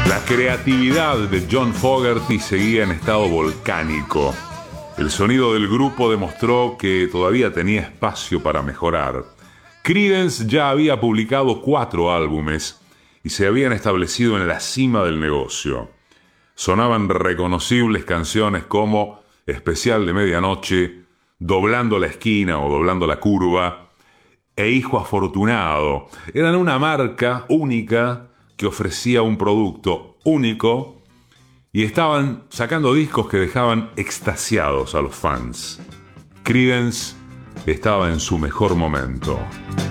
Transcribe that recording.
La creatividad de John Fogerty seguía en estado volcánico. El sonido del grupo demostró que todavía tenía espacio para mejorar. Creedence ya había publicado 4 álbumes y se habían establecido en la cima del negocio. Sonaban reconocibles canciones como Especial de Medianoche, Doblando la Esquina o Doblando la Curva e Hijo Afortunado. Eran una marca única que ofrecía un producto único y estaban sacando discos que dejaban extasiados a los fans. Creedence estaba en su mejor momento.